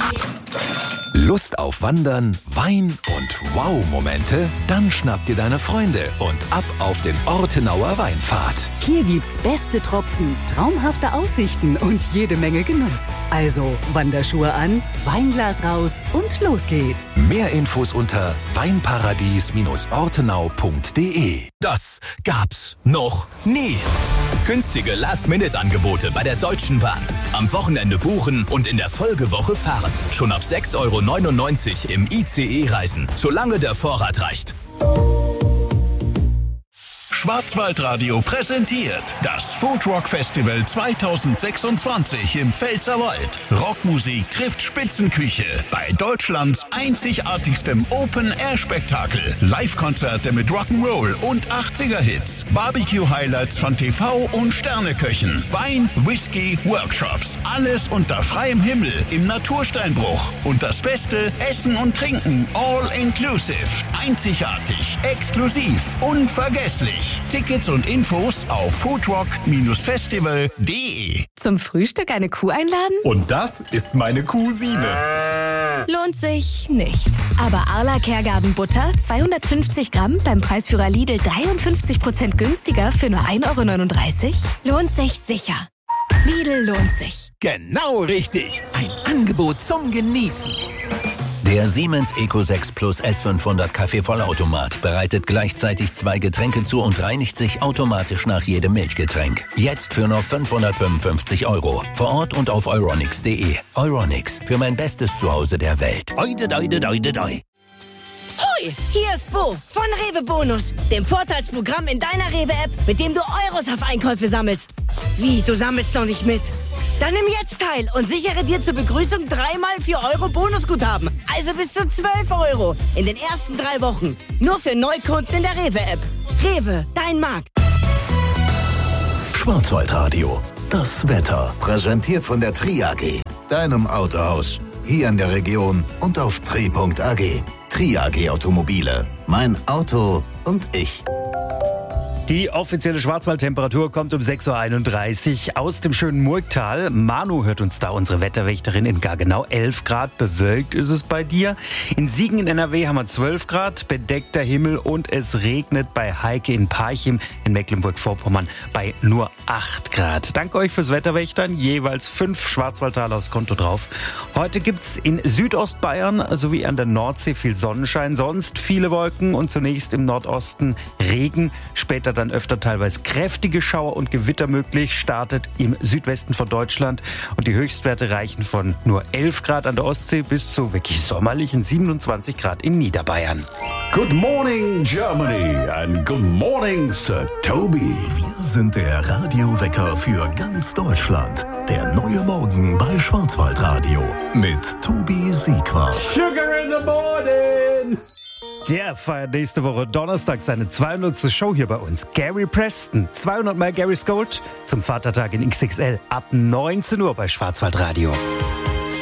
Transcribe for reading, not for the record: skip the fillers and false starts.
Lust auf Wandern, Wein und Wow-Momente? Dann schnapp dir deine Freunde und ab auf den Ortenauer Weinpfad. Hier gibt's beste Tropfen, traumhafte Aussichten und jede Menge Genuss. Also Wanderschuhe an, Weinglas raus und los geht's. Mehr Infos unter weinparadies-ortenau.de. Das gab's noch nie. Günstige Last-Minute-Angebote bei der Deutschen Bahn. Am Wochenende buchen und in der Folgewoche fahren. Schon ab 6,99 € im ICE reisen, solange der Vorrat reicht. Schwarzwaldradio präsentiert das Foodrock Festival 2026 im Pfälzerwald. Rockmusik trifft Spitzenküche bei Deutschlands einzigartigstem Open-Air-Spektakel. Live-Konzerte mit Rock'n'Roll und 80er-Hits. Barbecue-Highlights von TV- und Sterneköchen. Wein, Whisky, Workshops. Alles unter freiem Himmel im Natursteinbruch. Und das Beste, Essen und Trinken all inclusive. Einzigartig, exklusiv, unvergesslich. Tickets und Infos auf foodrock-festival.de. Zum Frühstück eine Kuh einladen? Und das ist meine Cousine. Lohnt sich nicht. Aber Arla Kergartenbutter, 250 Gramm, beim Preisführer Lidl 53% günstiger für nur 1,39 €? Lohnt sich sicher. Lidl lohnt sich. Genau richtig. Ein Angebot zum Genießen. Der Siemens Eco 6 Plus S500 Kaffeevollautomat bereitet gleichzeitig 2 Getränke zu und reinigt sich automatisch nach jedem Milchgetränk. Jetzt für nur 555 €. Vor Ort und auf euronics.de. Euronics, für mein bestes Zuhause der Welt. Oide, doide, doide, doi. Hoi, hier ist Bo von Rewe Bonus, dem Vorteilsprogramm in deiner Rewe-App, mit dem du Euros auf Einkäufe sammelst. Wie, du sammelst noch nicht mit? Dann nimm jetzt teil und sichere dir zur Begrüßung 3x 4 € Bonusguthaben. Also bis zu 12 € in den ersten 3 Wochen. Nur für Neukunden in der Rewe-App. Rewe, dein Markt. Schwarzwaldradio, das Wetter. Präsentiert von der Tri AG, deinem Autohaus. Hier in der Region und auf tri.ag. Tri AG Automobile. Mein Auto und ich. Die offizielle Schwarzwaldtemperatur kommt um 6:31 Uhr aus dem schönen Murgtal. Manu hört uns da, unsere Wetterwächterin in Gaggenau. 11 Grad bewölkt ist es bei dir. In Siegen in NRW haben wir 12 Grad, bedeckter Himmel und es regnet bei Heike in Parchim in Mecklenburg-Vorpommern bei nur 8 Grad. Danke euch fürs Wetterwächtern, jeweils 5 Schwarzwaldtaler aufs Konto drauf. Heute gibt's in Südostbayern sowie an der Nordsee viel Sonnenschein, sonst viele Wolken und zunächst im Nordosten Regen, später dann öfter teilweise kräftige Schauer und Gewitter möglich, startet im Südwesten von Deutschland und die Höchstwerte reichen von nur 11 Grad an der Ostsee bis zu wirklich sommerlichen 27 Grad in Niederbayern. Good morning, Germany, and good morning, Sir Toby. Wir sind der Radiowecker für ganz Deutschland. Der neue Morgen bei Schwarzwaldradio mit Tobi Siegwart. Sugar in the morning. Der feiert nächste Woche Donnerstag seine 200. Show hier bei uns. Gary Preston, 200 Mal Gary's Gold zum Vatertag in XXL ab 19 Uhr bei Schwarzwaldradio.